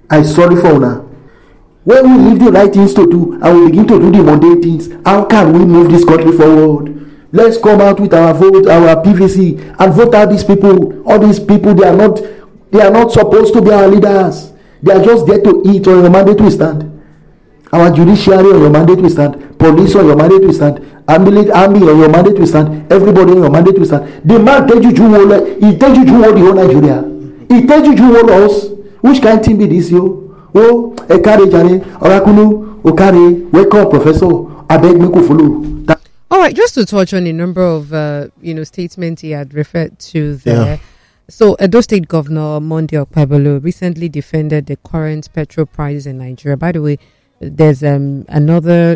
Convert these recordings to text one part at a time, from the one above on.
I sorry for una. When we leave the right things to do and we begin to do the mundane things, how can we move this country forward? Let's come out with our vote, our PVC, and vote out these people. All these people, they are not supposed to be our leaders. They are just there to eat. On your mandate we stand. Our judiciary on your mandate we stand. Police on your mandate we stand. Army on your mandate we stand. Everybody on your mandate we stand. The man tell you he tell you the whole Nigeria. He tell you all us. Which kind of thing be this, yo? Oh, Ekare Jare, Orakunu, Okare, welcome, Professor. I beg me to follow. All right, just to touch on a number of statements he had referred to there. Yeah. So, Edo State Governor Monday Okpebholo recently defended the current petrol prices in Nigeria. By the way, there's another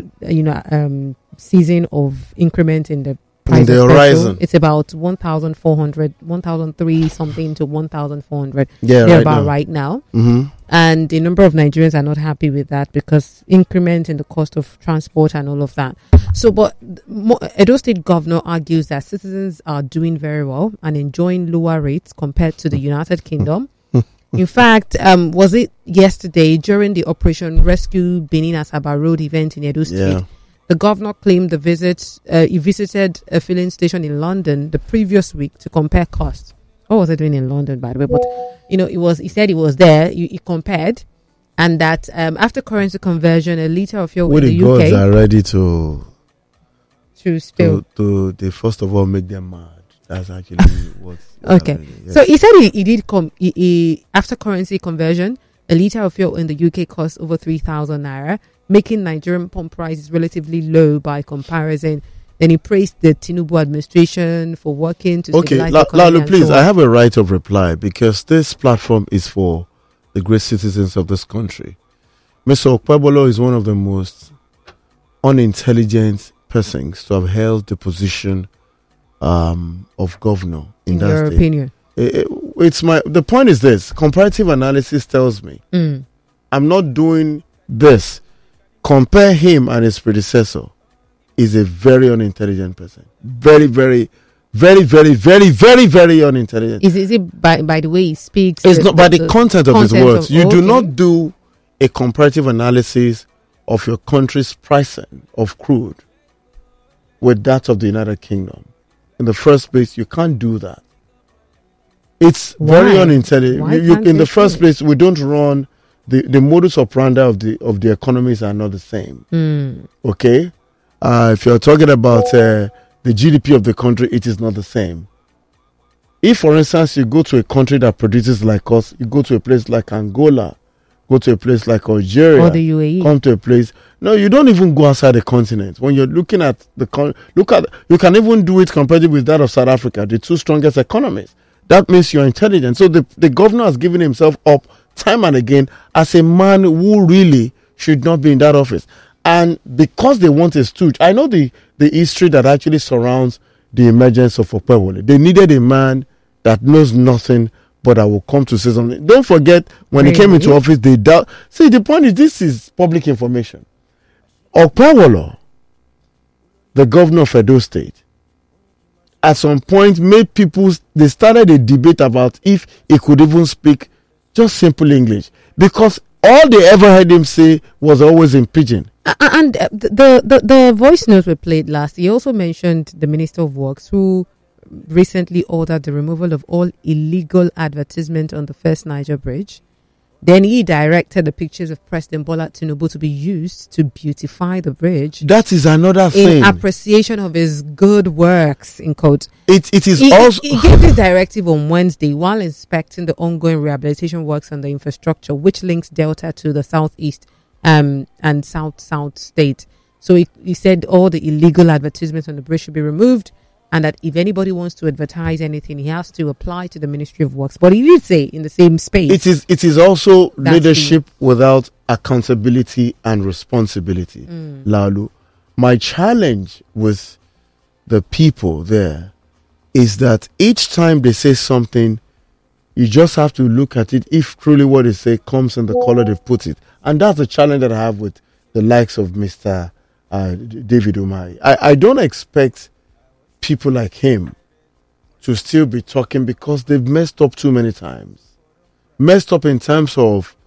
season of increment in the price in the of horizon. Petrol. It's about 1,400, 1,003 something to 1,400. Yeah, they're about right now. Mm-hmm. And a number of Nigerians are not happy with that because increment in the cost of transport and all of that. So, but Edo State Governor argues that citizens are doing very well and enjoying lower rates compared to the United Kingdom. In fact, was it yesterday during the Operation Rescue Benin Asaba Road event in Edo State? Yeah. The governor claimed he visited a filling station in London the previous week to compare costs. What was he doing in London, by the way? But, he said he was there. He compared. And that after currency conversion, a litre of fuel in the UK... gods are ready to spill. They first of all make them mad. That's actually what's okay. Yes. So he said he did after currency conversion, a litre of fuel in the UK costs over 3,000 naira, making Nigerian pump prices relatively low by comparison. Then he praised the Tinubu administration for working to stabilize the economy. Lalu, please, I have a right of reply because this platform is for the great citizens of this country. Mr. Okpebholo is one of the most unintelligent persons to have held the position of governor in that your state. Opinion. The point is this: comparative analysis tells me I'm not doing this. Compare him and his predecessor. Is a very unintelligent person. Very, very, very, very, very, very, very unintelligent. Is it by the way he speaks? It's not by the content of his words. You do not do a comparative analysis of your country's pricing of crude with that of the United Kingdom. In the first place, you can't do that. It's very unintelligent. In the first place, we don't run the modus operandi of the economies are not the same. Okay. If you're talking about the GDP of the country, it is not the same. If, for instance, you go to a country that produces like us, you go to a place like Angola, go to a place like Algeria, or the UAE, come to a place. No, you don't even go outside the continent. When you're looking at you can even do it compared with that of South Africa, the two strongest economies. That means you're intelligent. So the governor has given himself up time and again as a man who really should not be in that office. And because they want a stooge, I know the history that actually surrounds the emergence of Okpebholo. They needed a man that knows nothing but that will come to say something. Don't forget, when he came into office, they doubt. See, the point is, this is public information. Okpebholo, the governor of Edo State, at some point made they started a debate about if he could even speak just simple English. Because all they ever heard him say was always in pidgin. And the voice notes were played last. He also mentioned the Minister of Works, who recently ordered the removal of all illegal advertisement on the First Niger Bridge. Then he directed the pictures of President Bola Tinubu to be used to beautify the bridge. That is another thing. In appreciation of his good works, in quote. It is also... He gave the directive on Wednesday while inspecting the ongoing rehabilitation works on the infrastructure, which links Delta to the southeast and south state. So he said all the illegal advertisements on the bridge should be removed, and that if anybody wants to advertise anything, he has to apply to the Ministry of Works. But he did say in the same space. It is also leadership without accountability and responsibility. Lalu, my challenge with the people there is that each time they say something, you just have to look at it if truly what they say comes in the color they've put it. And that's the challenge that I have with the likes of Mr. David Umahi. I don't expect people like him to still be talking because they've messed up too many times. Messed up in terms of